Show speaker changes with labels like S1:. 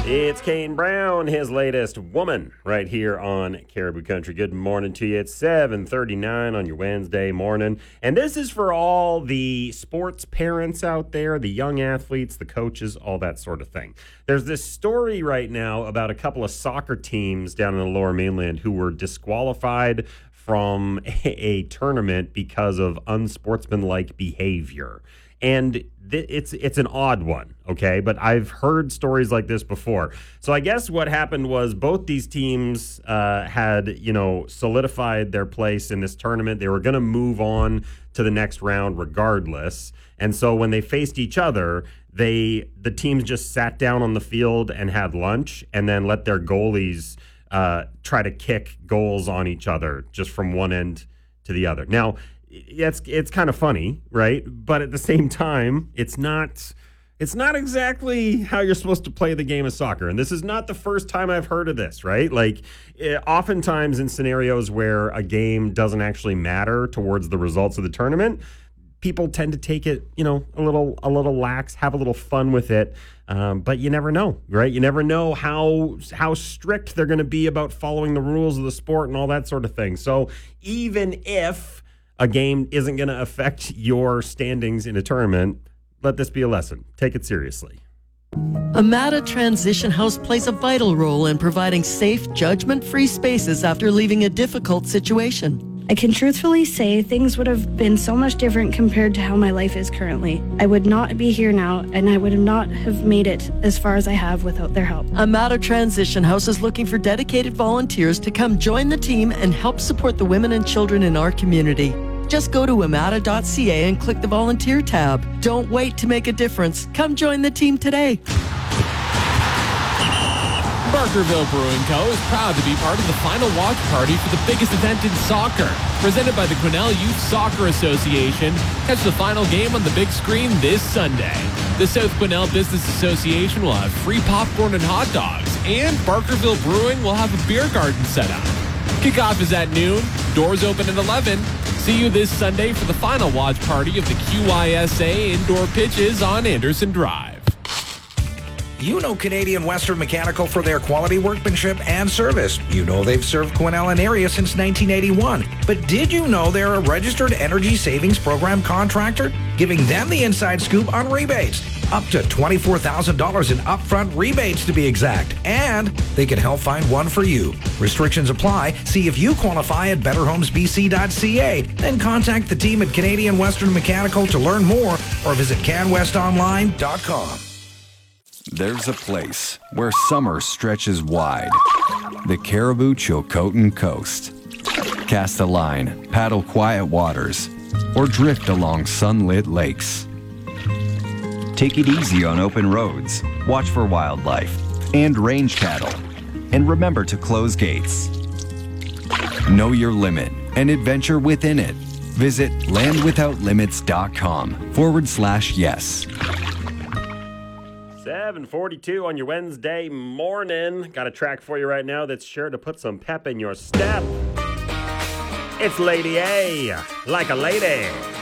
S1: It's Kane Brown, his latest Woman, right here on Caribou Country. Good morning to you. It's 7:39 on your Wednesday morning. And this is for all the sports parents out there, the young athletes, the coaches, all that sort of thing. There's this story right now about a couple of soccer teams down in the Lower Mainland who were disqualified from a tournament because of unsportsmanlike behavior. And it's an odd one, okay? But I've heard stories like this before. So I guess what happened was both these teams had, solidified their place in this tournament. They were going to move on to the next round regardless. And so when they faced each other, the teams just sat down on the field and had lunch and then let their goalies try to kick goals on each other just from one end to the other. Now, it's kind of funny, right? But at the same time, it's not exactly how you're supposed to play the game of soccer. And this is not the first time I've heard of this, right? Like, oftentimes in scenarios where a game doesn't actually matter towards the results of the tournament, people tend to take it, a little lax, have a little fun with it. But you never know, right? You never know how strict they're going to be about following the rules of the sport and all that sort of thing. So even if a game isn't going to affect your standings in a tournament, let this be a lesson. Take it seriously.
S2: Amada Transition House plays a vital role in providing safe, judgment-free spaces after leaving a difficult situation.
S3: I can truthfully say things would have been so much different compared to how my life is currently. I would not be here now, and I would not have made it as far as I have without their help.
S2: Amada Transition House is looking for dedicated volunteers to come join the team and help support the women and children in our community. Just go to amada.ca and click the volunteer tab. Don't wait to make a difference. Come join the team today.
S4: Barkerville Brewing Co. is proud to be part of the final watch party for the biggest event in soccer. Presented by the Quesnel Youth Soccer Association. Catch the final game on the big screen this Sunday. The South Quesnel Business Association will have free popcorn and hot dogs, and Barkerville Brewing will have a beer garden set up. Kickoff is at noon. Doors open at 11. See you this Sunday for the final watch party of the QYSA indoor pitches on Anderson Drive.
S5: You know Canadian Western Mechanical for their quality workmanship and service. You know they've served Quesnel and area since 1981. But did you know they're a registered energy savings program contractor? Giving them the inside scoop on rebates. Up to $24,000 in upfront rebates to be exact. And they can help find one for you. Restrictions apply. See if you qualify at betterhomesbc.ca. Then contact the team at Canadian Western Mechanical to learn more or visit canwestonline.com.
S6: There's a place where summer stretches wide. The Caribou Chilcotin Coast. Cast a line, paddle quiet waters, or drift along sunlit lakes. Take it easy on open roads, watch for wildlife and range cattle, and remember to close gates. Know your limit and adventure within it. Visit landwithoutlimits.com/yes.
S1: 7:42 on your Wednesday morning. Got a track for you right now that's sure to put some pep in your step. It's Lady A, Like a Lady.